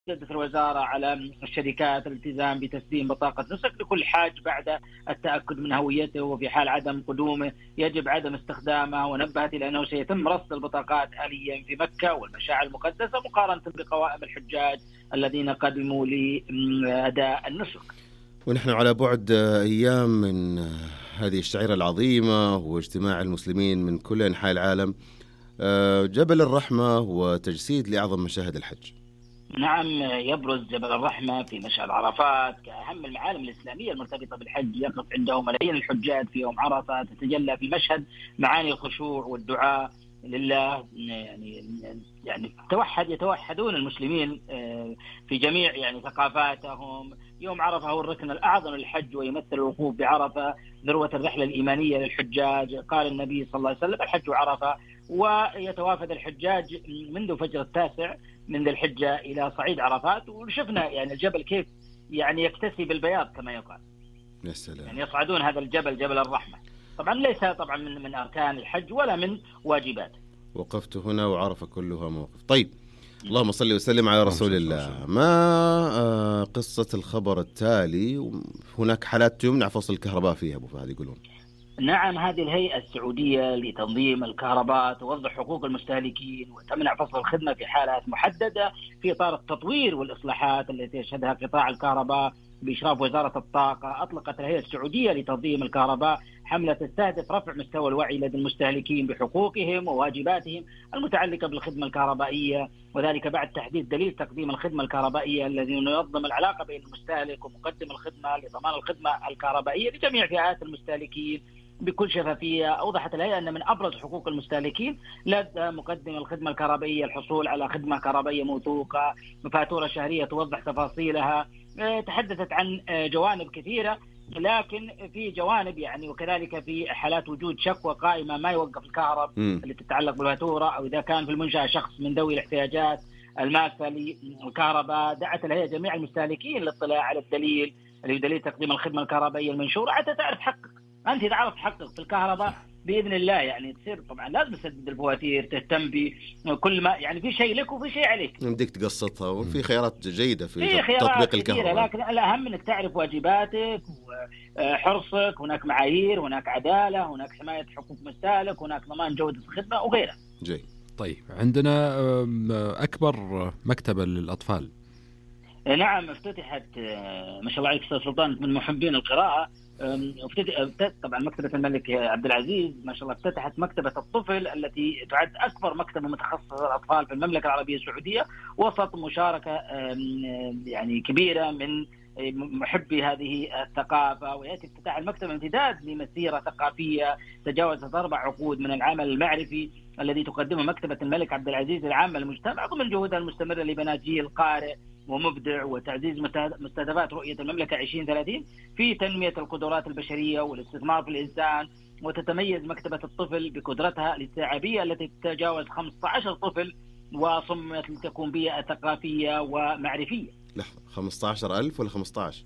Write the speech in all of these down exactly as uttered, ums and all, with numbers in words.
شدت الوزارة على الشركات الالتزام بتسليم بطاقة نسك لكل حاج بعد التأكد من هويته، وفي حال عدم قدومه يجب عدم استخدامه. ونبهت إلى أنه سيتم رصد البطاقات آليا في مكة والمشاعر المقدسة مقارنة بقوائم الحجاج الذين قدموا لأداء النسك. ونحن على بعد أيام من هذه الشعيرة العظيمة واجتماع المسلمين من كل أنحاء العالم، جبل الرحمة وتجسيد لأعظم مشاهد الحج. نعم، يبرز جبل الرحمة في مشهد عرفات كأهم المعالم الإسلامية المرتبطة بالحج. يقف عنده ملايين الحجاج في يوم عرفة، تتجلى في المشهد معاني الخشوع والدعاء لله. يعني يعني توحد يتوحدون المسلمين في جميع يعني ثقافاتهم. يوم عرفة هو الركن الأعظم للحج، ويمثل الوقوف بعرفة ذروة الرحلة الإيمانية للحجاج. قال النبي صلى الله عليه وسلم: الحج عرفة. ويتوافد الحجاج منذ فجر التاسع من ذي الحجة إلى صعيد عرفات، وشفنا يعني الجبل كيف يعني يكتسي بالبياض كما يقال. يا سلام. يعني يصعدون هذا الجبل جبل الرحمة، طبعا ليس طبعا من من أركان الحج ولا من واجباته. وقفت هنا وعرف كلها موقف. طيب، اللهم صل وسلم على رسول الله. ما قصة الخبر التالي؟ هناك حالات تمنع فصل الكهرباء فيها أبو فهد يقولون. نعم، هذه الهيئة السعودية لتنظيم الكهرباء توضح حقوق المستهلكين وتمنع فصل الخدمة في حالات محددة في إطار التطوير والإصلاحات التي يشهدها قطاع الكهرباء بإشراف وزارة الطاقة. أطلقت الهيئة السعودية لتنظيم الكهرباء حملة تستهدف رفع مستوى الوعي لدى المستهلكين بحقوقهم وواجباتهم المتعلقة بالخدمة الكهربائية، وذلك بعد تحديد دليل تقديم الخدمة الكهربائية الذي ينظم العلاقة بين المستهلك ومقدم الخدمة لضمان الخدمة الكهربائية لجميع فئات المستهلكين بكل شفافية. أوضحت الهيئة أن من أبرز حقوق المستهلكين لدى مقدم الخدمة الكهربائية الحصول على خدمة كهربائية موثوقة، فاتورة شهرية توضح تفاصيلها. تحدثت عن جوانب كثيرة، لكن في جوانب يعني وكذلك في حالات وجود شكوى قائمة ما يوقف الكهرب اللي تتعلق بالفاتورة، أو إذا كان في المنشأة شخص من ذوي الاحتياجات الماسة للكهرباء. دعت الهيئة جميع المستهلكين للاطلاع على الدليل اللي دليل تقديم الخدمة الكهربائية المنشورة حتى تعرف حقك. أنت إذا عرفت حقك في الكهرباء بإذن الله يعني تصير طبعا لازم تسدد الفواتير، تهتم بكل ما يعني في شيء لك وفي شيء عليك، بدك تقسطها، وفي خيارات جيدة في, في خيارات تطبيق كثيرة، الكهرباء. لكن الأهم أنك تعرف واجباتك وحرصك. هناك معايير، هناك عدالة، هناك حماية حقوق مستهلك، هناك ضمان جودة الخدمة وغيرها. جي. طيب، عندنا أكبر مكتبة للأطفال. نعم، افتتحت ما شاء الله عليك أستاذ سلطان من محبين القراءة. طبعا مكتبة الملك عبد العزيز ما شاء الله افتتحت مكتبة الطفل التي تعد أكبر مكتبة متخصصة للأطفال في المملكة العربية السعودية، وسط مشاركة يعني كبيرة من محبي هذه الثقافة. ويأتي افتتاح المكتبة امتداد لمسيرة ثقافية تجاوزت أربع عقود من العمل المعرفي الذي تقدمه مكتبة الملك عبد العزيز العامة للمجتمع، ضمن جهودها المستمرة لبناء جيل قارئ ومبدع وتعزيز مستهدفات رؤية المملكة عشرين ثلاثين في تنمية القدرات البشرية والاستثمار في الإنسان. وتتميز مكتبة الطفل بقدرتها الاستيعابية التي تتجاوز خمسة عشر طفل، وصممت لتكون بيئة ثقافية ومعرفية. لحظة، خمسة عشر ألف ولا خمسة عشر؟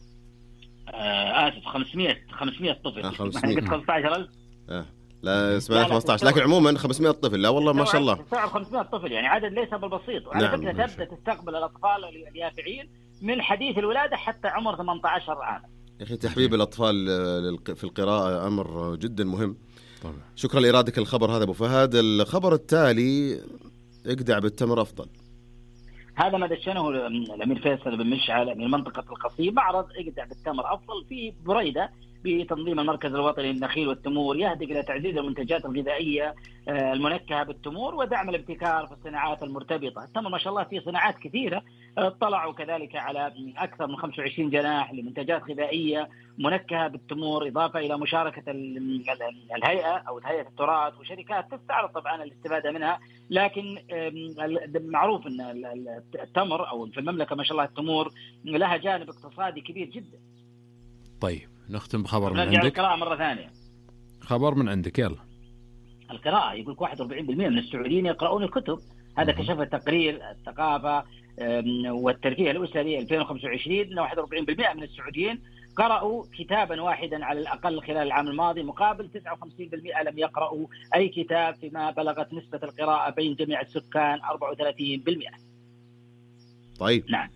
آه آسف، خمسمائة خمسمائة طفل. آه خمسمائة. خمسة عشر ألف. آه لا اسمها خمسة عشر، لكن عموما خمسمائة طفل. لا والله ما شاء الله، تستوعب خمسمائة طفل، يعني عدد ليس بالبسيط. وعلى نعم. فكرة تبدأ تستقبل الأطفال اليافعين من حديث الولادة حتى عمر ثمانية عشر عام. يا أخي تحبيب الأطفال في القراءة أمر جدا مهم. طبعا. شكرا لإرادك الخبر هذا أبو فهد. الخبر التالي: اقدع بالتمر أفضل. هذا ما دشنه الأمير فيصل بن مشعل من منطقة القصيم. معرض اقدع بالتمر أفضل في بريدة بتنظيم المركز الوطني للنخيل والتمور يهدف إلى تعزيز المنتجات الغذائية المنكهة بالتمور ودعم الابتكار في الصناعات المرتبطة. التمر ما شاء الله في صناعات كثيرة. اطلعوا كذلك على أكثر من خمسة وعشرين جناح لمنتجات غذائية منكهة بالتمور، إضافة إلى مشاركة الهيئة أو هيئة التراث وشركات تستعرض طبعا الاستفادة منها. لكن معروف أن التمر أو في المملكة ما شاء الله التمور لها جانب اقتصادي كبير جدا. طيب، نختم بخبر من عندك. عندك. القراءة مرة ثانية. خبر من عندك يلا. القراءة يقولك واحد وأربعين بالمئة من السعوديين يقرؤون الكتب. هذا كشف تقرير الثقافة والترفيه الأسري ألفين وخمسة وعشرين أن واحد وأربعين بالمئة من السعوديين قرأوا كتابا واحدا على الأقل خلال العام الماضي، مقابل تسعة وخمسين بالمئة لم يقرأوا أي كتاب، فيما بلغت نسبة القراءة بين جميع السكان أربعة وثلاثين بالمئة. طيب. نعم.